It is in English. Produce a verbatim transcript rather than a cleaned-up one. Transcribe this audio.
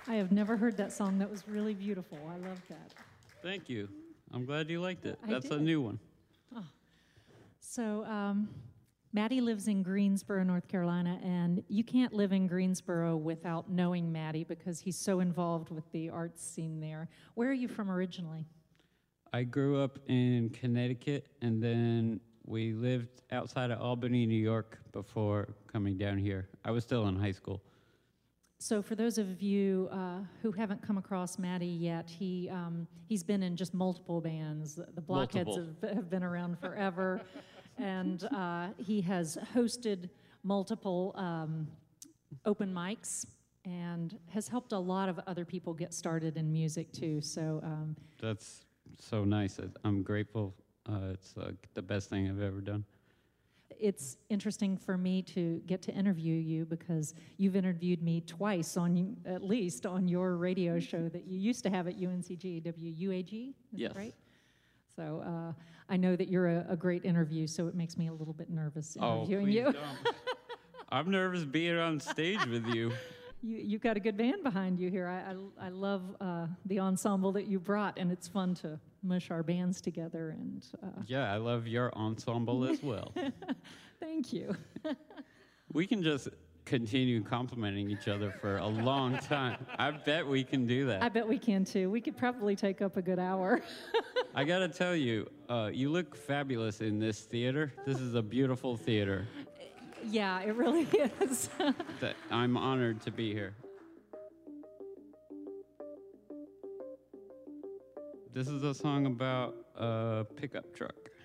I have never heard that song. That was really beautiful. I love that. Thank you. I'm glad you liked it. I That's did. a new one. Oh. So, um, Maddie lives in Greensboro, North Carolina, and you can't live in Greensboro without knowing Maddie because he's so involved with the arts scene there. Where are you from originally? I grew up in Connecticut, and then we lived outside of Albany, New York before coming down here. I was still in high school. So for those of you uh, who haven't come across Maddie yet, he, um, he's been in just multiple bands. The Blockheads have, have been around forever. And uh, he has hosted multiple um, open mics and has helped a lot of other people get started in music too. So um, That's so nice. I'm grateful. Uh, it's like the best thing I've ever done. It's interesting for me to get to interview you because you've interviewed me twice, on at least, on your radio show that you used to have at U N C G, W U A G, is yes. that right? So uh, I know that you're a, a great interview, so it makes me a little bit nervous interviewing oh, please you. Don't. I'm nervous being on stage with you. You, you've got a good band behind you here. I, I, I love uh, the ensemble that you brought, and it's fun to mush our bands together. And uh, yeah, I love your ensemble as well. Thank you. We can just continue complimenting each other for a long time. I bet we can do that. I bet we can, too. We could probably take up a good hour. I got to tell you, uh, you look fabulous in this theater. This is a beautiful theater. Yeah, it really is. That I'm honored to be here. This is a song about a pickup truck.